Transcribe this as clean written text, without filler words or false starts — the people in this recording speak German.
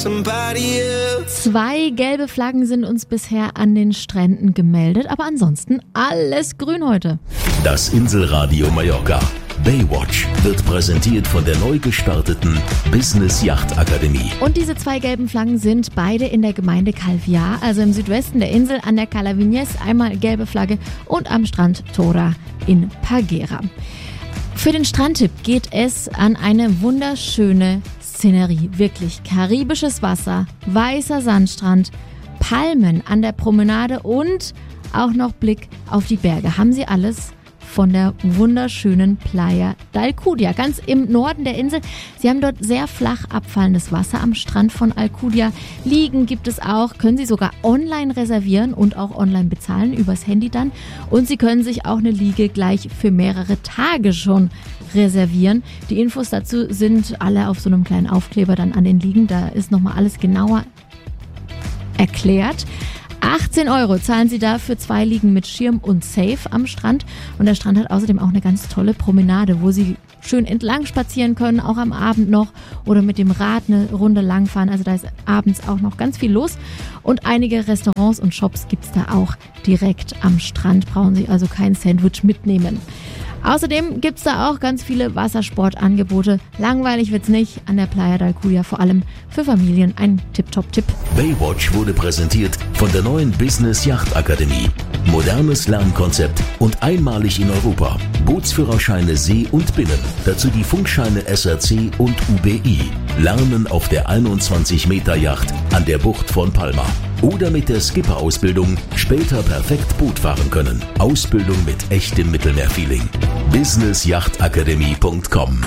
somebody else. 2 gelbe Flaggen sind uns bisher an den Stränden gemeldet, aber ansonsten alles grün heute. Das Inselradio Mallorca. Baywatch wird präsentiert von der neu gestarteten Business Yacht Akademie. Und diese 2 gelben Flaggen sind beide in der Gemeinde Calviá, also im Südwesten der Insel an der Cala Vinyes, einmal gelbe Flagge und am Strand Tora in Pagera. Für den Strandtipp geht es an eine wunderschöne Szenerie, wirklich karibisches Wasser, weißer Sandstrand, Palmen an der Promenade und auch noch Blick auf die Berge. Haben Sie alles von der wunderschönen Playa d'Alcudia, ganz im Norden der Insel. Sie haben dort sehr flach abfallendes Wasser am Strand von Alcudia. Liegen gibt es auch, können Sie sogar online reservieren und auch online bezahlen, übers Handy dann. Und Sie können sich auch eine Liege gleich für mehrere Tage schon reservieren. Die Infos dazu sind alle auf so einem kleinen Aufkleber dann an den Liegen. Da ist nochmal alles genauer erklärt. 18 € zahlen Sie da für 2 Liegen mit Schirm und Safe am Strand. Und der Strand hat außerdem auch eine ganz tolle Promenade, wo Sie schön entlang spazieren können, auch am Abend noch oder mit dem Rad eine Runde langfahren. Also da ist abends auch noch ganz viel los. Und einige Restaurants und Shops gibt es da auch direkt am Strand. Brauchen Sie also kein Sandwich mitnehmen. Außerdem gibt es da auch ganz viele Wassersportangebote. Langweilig wird's nicht an der Playa d'Alcudia, vor allem für Familien ein Tip-Top-Tipp. Baywatch wurde präsentiert von der neuen Business Yacht Akademie. Modernes Lernkonzept und einmalig in Europa. Bootsführerscheine See und Binnen. Dazu die Funkscheine SRC und UBI. Lernen auf der 21-Meter-Yacht an der Bucht von Palma. Oder mit der Skipper-Ausbildung später perfekt Boot fahren können. Ausbildung mit echtem Mittelmeerfeeling. businessyachtakademie.com